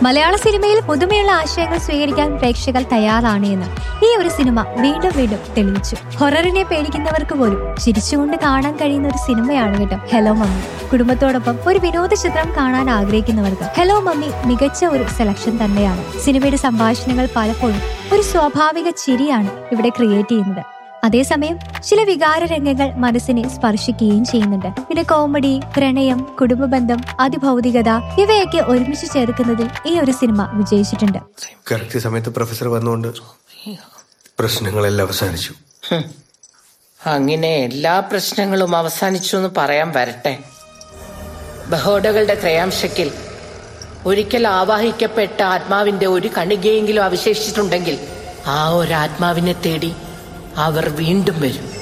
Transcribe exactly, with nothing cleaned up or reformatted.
മലയാള സിനിമയിൽ പുതുമയുള്ള ആശയങ്ങൾ സ്വീകരിക്കാൻ പ്രേക്ഷകർ തയ്യാറാണ് എന്ന് ഈ ഒരു സിനിമ വീണ്ടും വീണ്ടും തെളിയിച്ചു. ഹൊററിനെ പേടിക്കുന്നവർക്ക് പോലും ചിരിച്ചുകൊണ്ട് കാണാൻ കഴിയുന്ന ഒരു സിനിമയാണ് കേട്ടോ ഹലോ മമ്മി. കുടുംബത്തോടൊപ്പം ഒരു വിനോദ ചിത്രം കാണാൻ ആഗ്രഹിക്കുന്നവർക്ക് ഹലോ മമ്മി മികച്ച ഒരു സെലക്ഷൻ തന്നെയാണ്. സിനിമയുടെ സംഭാഷണങ്ങൾ പലപ്പോഴും ഒരു സ്വാഭാവിക ചിരിയാണ് ഇവിടെ ക്രിയേറ്റ് ചെയ്യുന്നത്. അതേസമയം ചില വികാര രംഗങ്ങൾ മനസ്സിനെ സ്പർശിക്കുകയും ചെയ്യുന്നുണ്ട്. പിന്നെ കോമഡി, പ്രണയം, കുടുംബബന്ധം, അതിഭൗതികത ഇവയൊക്കെ ഒരുമിച്ച് ചേർക്കുന്നതിൽ ഈ ഒരു സിനിമ വിജയിച്ചിട്ടുണ്ട്. കറക്റ്റ് സമയത്ത് പ്രൊഫസർ വന്നുകൊണ്ട് പ്രശ്നങ്ങളെല്ലാം അവസാനിച്ചു. അങ്ങനെ എല്ലാ പ്രശ്നങ്ങളും അവസാനിച്ചു എന്ന് പറയാൻ വരട്ടെ. ബഹോഡകളുടെ ത്രയാംശക്കിൽ ഒരിക്കൽ ആവാഹിക്കപ്പെട്ട ആത്മാവിന്റെ ഒരു കണികയെങ്കിലും അവശേഷിച്ചിട്ടുണ്ടെങ്കിൽ ആ ഒരു ആത്മാവിനെ തേടി അവർ വീണ്ടും വരും.